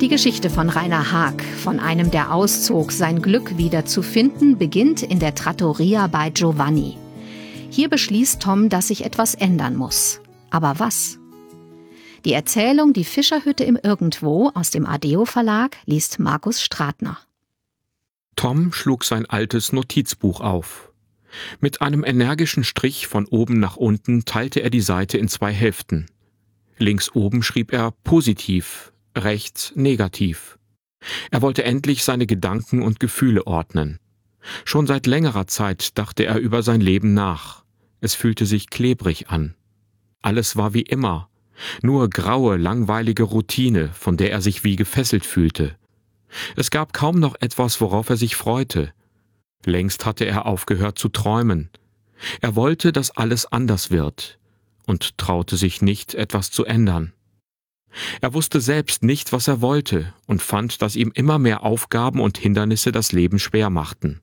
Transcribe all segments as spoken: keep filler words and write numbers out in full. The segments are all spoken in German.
Die Geschichte von Rainer Haag, von einem, der auszog, sein Glück wieder zu finden, beginnt in der Trattoria bei Giovanni. Hier beschließt Tom, dass sich etwas ändern muss. Aber was? Die Erzählung Die Fischerhütte im Irgendwo aus dem Adeo Verlag liest Markus Stratner. Tom schlug sein altes Notizbuch auf. Mit einem energischen Strich von oben nach unten teilte er die Seite in zwei Hälften. Links oben schrieb er positiv, rechts negativ. Er wollte endlich seine Gedanken und Gefühle ordnen. Schon seit längerer Zeit dachte er über sein Leben nach. Es fühlte sich klebrig an. Alles war wie immer, nur graue, langweilige Routine, von der er sich wie gefesselt fühlte. Es gab kaum noch etwas, worauf er sich freute. Längst hatte er aufgehört zu träumen. Er wollte, dass alles anders wird und traute sich nicht, etwas zu ändern. Er wusste selbst nicht, was er wollte und fand, dass ihm immer mehr Aufgaben und Hindernisse das Leben schwer machten.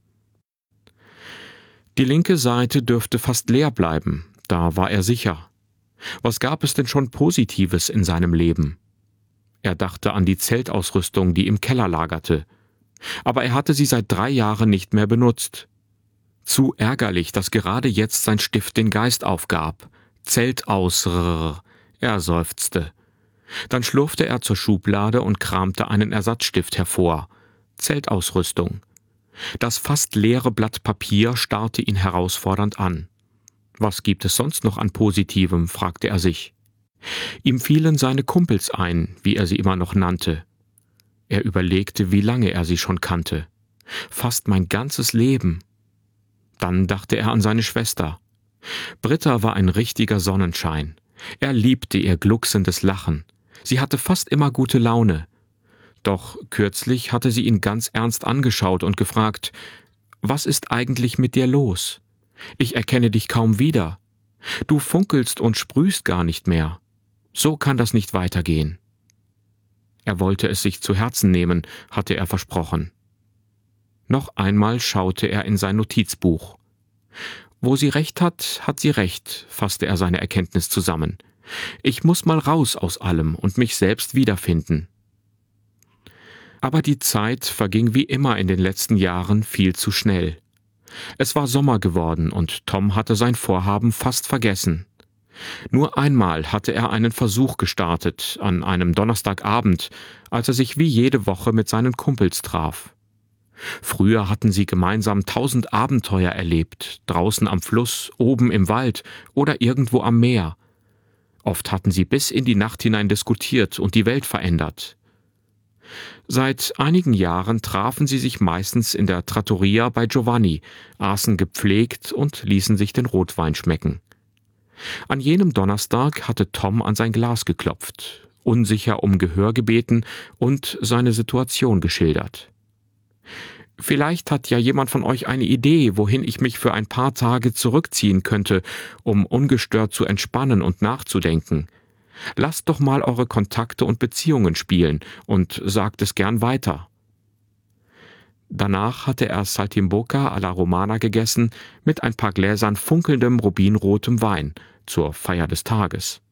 Die linke Seite dürfte fast leer bleiben, da war er sicher. Was gab es denn schon Positives in seinem Leben? Er dachte an die Zeltausrüstung, die im Keller lagerte. Aber er hatte sie seit drei Jahren nicht mehr benutzt. Zu ärgerlich, dass gerade jetzt sein Stift den Geist aufgab. Zeltausrrr, er seufzte. Dann schlurfte er zur Schublade und kramte einen Ersatzstift hervor. Zeltausrüstung. Das fast leere Blatt Papier starrte ihn herausfordernd an. Was gibt es sonst noch an Positivem, fragte er sich. Ihm fielen seine Kumpels ein, wie er sie immer noch nannte. Er überlegte, wie lange er sie schon kannte. Fast mein ganzes Leben. Dann dachte er an seine Schwester. Britta war ein richtiger Sonnenschein. Er liebte ihr glucksendes Lachen. Sie hatte fast immer gute Laune. Doch kürzlich hatte sie ihn ganz ernst angeschaut und gefragt, »Was ist eigentlich mit dir los? Ich erkenne dich kaum wieder. Du funkelst und sprühst gar nicht mehr. So kann das nicht weitergehen.« Er wollte es sich zu Herzen nehmen, hatte er versprochen. Noch einmal schaute er in sein Notizbuch. Wo sie recht hat, hat sie recht, fasste er seine Erkenntnis zusammen. Ich muss mal raus aus allem und mich selbst wiederfinden. Aber die Zeit verging wie immer in den letzten Jahren viel zu schnell. Es war Sommer geworden und Tom hatte sein Vorhaben fast vergessen. Nur einmal hatte er einen Versuch gestartet, an einem Donnerstagabend, als er sich wie jede Woche mit seinen Kumpels traf. Früher hatten sie gemeinsam tausend Abenteuer erlebt, draußen am Fluss, oben im Wald oder irgendwo am Meer. Oft hatten sie bis in die Nacht hinein diskutiert und die Welt verändert. Seit einigen Jahren trafen sie sich meistens in der Trattoria bei Giovanni, aßen gepflegt und ließen sich den Rotwein schmecken. An jenem Donnerstag hatte Tom an sein Glas geklopft, unsicher um Gehör gebeten und seine Situation geschildert. »Vielleicht hat ja jemand von euch eine Idee, wohin ich mich für ein paar Tage zurückziehen könnte, um ungestört zu entspannen und nachzudenken. Lasst doch mal eure Kontakte und Beziehungen spielen und sagt es gern weiter.« Danach hatte er Saltimbocca alla Romana gegessen mit ein paar Gläsern funkelndem rubinrotem Wein zur Feier des Tages.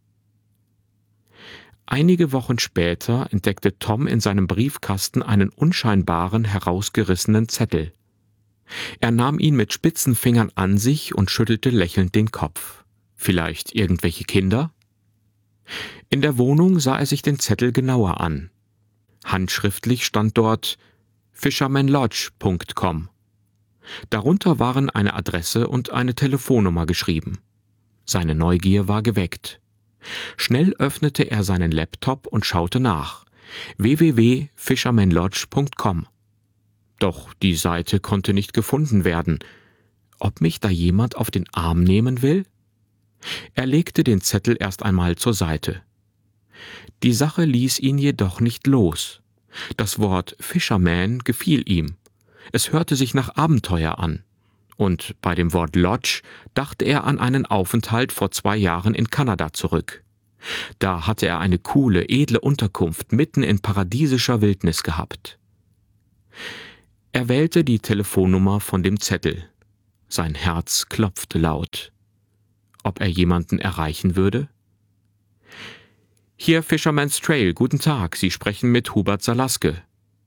Einige Wochen später entdeckte Tom in seinem Briefkasten einen unscheinbaren, herausgerissenen Zettel. Er nahm ihn mit spitzen Fingern an sich und schüttelte lächelnd den Kopf. Vielleicht irgendwelche Kinder? In der Wohnung sah er sich den Zettel genauer an. Handschriftlich stand dort fisherman lodge punkt com. Darunter waren eine Adresse und eine Telefonnummer geschrieben. Seine Neugier war geweckt. Schnell öffnete er seinen Laptop und schaute nach. w w w punkt fisherman lodge punkt com. Doch die Seite konnte nicht gefunden werden. Ob mich da jemand auf den Arm nehmen will? Er legte den Zettel erst einmal zur Seite. Die Sache ließ ihn jedoch nicht los. Das Wort Fisherman gefiel ihm. Es hörte sich nach Abenteuer an. Und bei dem Wort Lodge dachte er an einen Aufenthalt vor zwei Jahren in Kanada zurück. Da hatte er eine coole, edle Unterkunft mitten in paradiesischer Wildnis gehabt. Er wählte die Telefonnummer von dem Zettel. Sein Herz klopfte laut. Ob er jemanden erreichen würde? »Hier Fisherman's Trail, guten Tag, Sie sprechen mit Hubert Salaske.«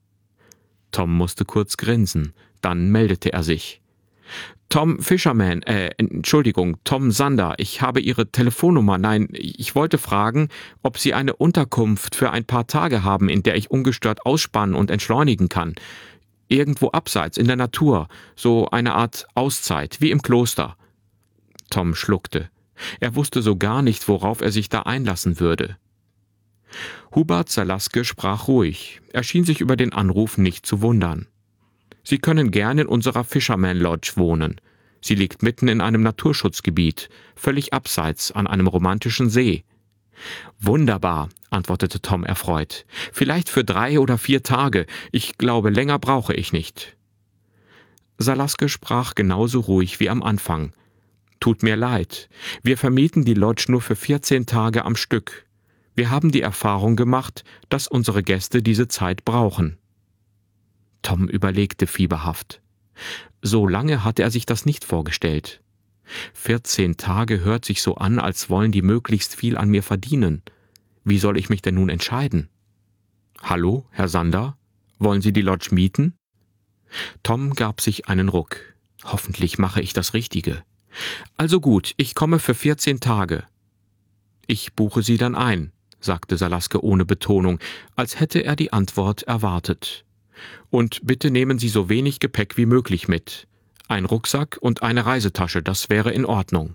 Tom musste kurz grinsen, dann meldete er sich. »Tom Fisherman, äh, Entschuldigung, Tom Sander, ich habe Ihre Telefonnummer, nein, ich wollte fragen, ob Sie eine Unterkunft für ein paar Tage haben, in der ich ungestört ausspannen und entschleunigen kann. Irgendwo abseits, in der Natur, so eine Art Auszeit, wie im Kloster.« Tom schluckte. Er wusste so gar nicht, worauf er sich da einlassen würde. Hubert Salaske sprach ruhig. Er schien sich über den Anruf nicht zu wundern. »Sie können gern in unserer Fisherman Lodge wohnen. Sie liegt mitten in einem Naturschutzgebiet, völlig abseits an einem romantischen See.« »Wunderbar«, antwortete Tom erfreut. »Vielleicht für drei oder vier Tage. Ich glaube, länger brauche ich nicht.« Salaske sprach genauso ruhig wie am Anfang. »Tut mir leid. Wir vermieten die Lodge nur für vierzehn Tage am Stück. Wir haben die Erfahrung gemacht, dass unsere Gäste diese Zeit brauchen.« Tom überlegte fieberhaft. So lange hatte er sich das nicht vorgestellt. Vierzehn Tage hört sich so an, als wollen die möglichst viel an mir verdienen. Wie soll ich mich denn nun entscheiden? »Hallo, Herr Sander? Wollen Sie die Lodge mieten?« Tom gab sich einen Ruck. Hoffentlich mache ich das Richtige. »Also gut, ich komme für vierzehn Tage.« »Ich buche Sie dann ein«, sagte Salaske ohne Betonung, als hätte er die Antwort erwartet. »Und bitte nehmen Sie so wenig Gepäck wie möglich mit. Ein Rucksack und eine Reisetasche, das wäre in Ordnung.«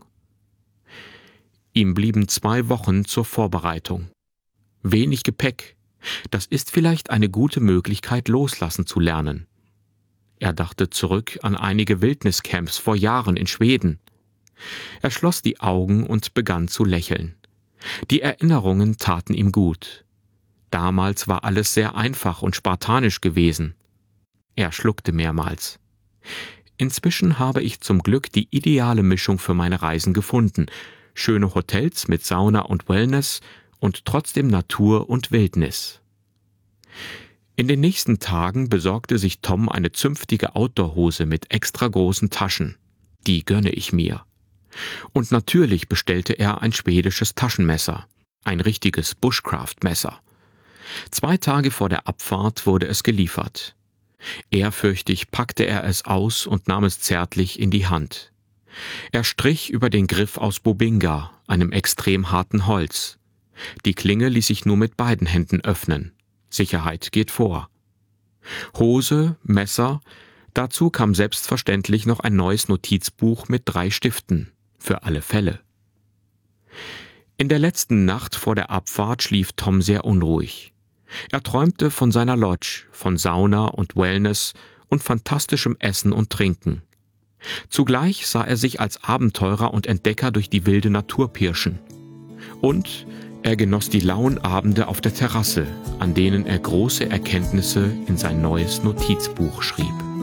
Ihm blieben zwei Wochen zur Vorbereitung. Wenig Gepäck, das ist vielleicht eine gute Möglichkeit, loslassen zu lernen. Er dachte zurück an einige Wildniscamps vor Jahren in Schweden. Er schloss die Augen und begann zu lächeln. Die Erinnerungen taten ihm gut. Damals war alles sehr einfach und spartanisch gewesen. Er schluckte mehrmals. Inzwischen habe ich zum Glück die ideale Mischung für meine Reisen gefunden. Schöne Hotels mit Sauna und Wellness und trotzdem Natur und Wildnis. In den nächsten Tagen besorgte sich Tom eine zünftige Outdoor-Hose mit extra großen Taschen. Die gönne ich mir. Und natürlich bestellte er ein schwedisches Taschenmesser. Ein richtiges Bushcraft-Messer. Zwei Tage vor der Abfahrt wurde es geliefert. Ehrfürchtig packte er es aus und nahm es zärtlich in die Hand. Er strich über den Griff aus Bobinga, einem extrem harten Holz. Die Klinge ließ sich nur mit beiden Händen öffnen. Sicherheit geht vor. Hose, Messer, dazu kam selbstverständlich noch ein neues Notizbuch mit drei Stiften, für alle Fälle. In der letzten Nacht vor der Abfahrt schlief Tom sehr unruhig. Er träumte von seiner Lodge, von Sauna und Wellness und fantastischem Essen und Trinken. Zugleich sah er sich als Abenteurer und Entdecker durch die wilde Natur pirschen. Und er genoss die lauen Abende auf der Terrasse, an denen er große Erkenntnisse in sein neues Notizbuch schrieb.